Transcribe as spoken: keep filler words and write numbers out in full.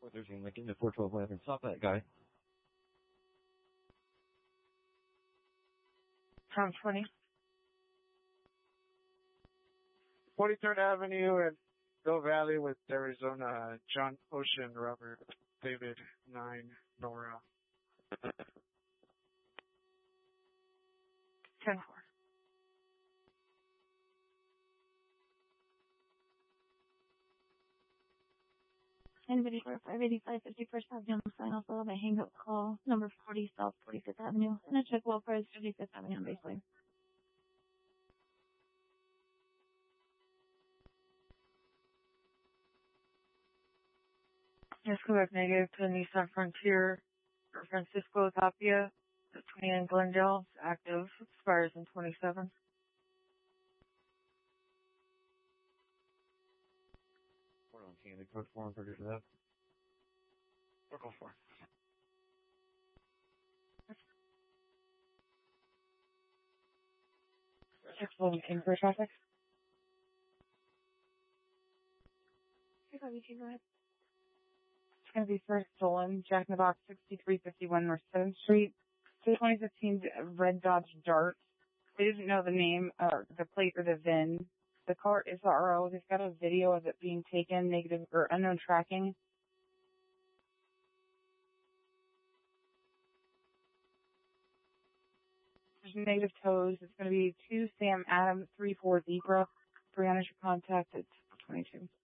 four thirteen Lincoln to four twelve Lantern. Stop that guy. Tom twenty. forty-third Avenue and Bill Valley with Arizona. John Ocean, Robert David nine, Nora. ten four. Anybody for five eighty-five fifty-first Avenue, sign off of a hang up call, number forty South forty-fifth Avenue, and a check welfare is fifty-fifth Avenue on Baseway. Yes, Quebec negative to Nissan Frontier for Francisco Tapia, twenty in Glendale, active, expires in twenty-seven. Port on Candy, code four and thirty to that. Circle four. Six one in for traffic. Hey, Bobby, can you go ahead? It's going to be first stolen, Jack in the Box, sixty-three fifty-one North seventh Street. two twenty fifteen red Dodge Dart. They didn't know the name, or the plate or the V I N. The car is the R O. They've got a video of it being taken, negative or unknown tracking. There's negative tows. It's going to be two Sam Adams, three four Zebra. three hundred your contact at twenty-two.